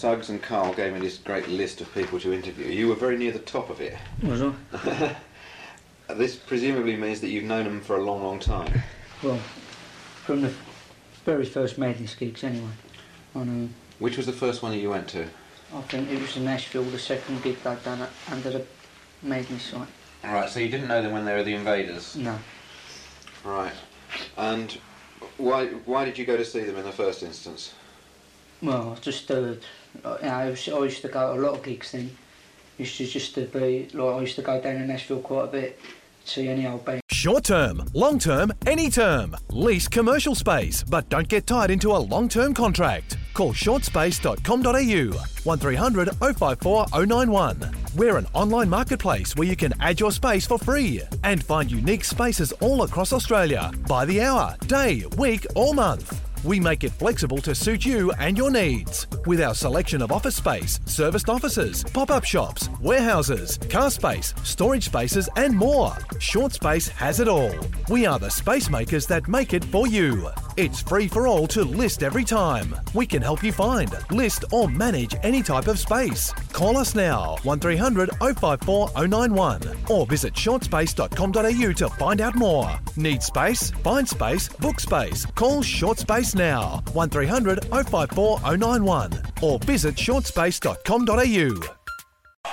Suggs and Carl gave me this great list of people to interview. You were very near the top of it. Was I? This presumably means that you've known them for a long, long time. Well, from the very first Madness gigs anyway. I know. Which was the first one that you went to? I think it was in Nashville, the second gig they'd done it under the Madness site. Right, so you didn't know them when they were the Invaders? No. Right. And why did you go to see them in the first instance? Well, I just I used to go to a lot of gigs then. Just to be like, I used to go down to Nashville quite a bit, see any old band. Short term, long term, any term. Lease commercial space, but don't get tied into a long-term contract. Call shortspace.com.au 1300 054 091. We're an online marketplace where you can add your space for free and find unique spaces all across Australia by the hour, day, week or month. We make it flexible to suit you and your needs. With our selection of office space, serviced offices, pop-up shops, warehouses, car space, storage spaces and more. Short Space has it all. We are the space makers that make it for you. It's free for all to list every time. We can help you find, list or manage any type of space. Call us now, 1300 054 091 or visit shortspace.com.au to find out more. Need space? Find space, book space. Call Short Space now, 1300 054 091 or visit shortspace.com.au.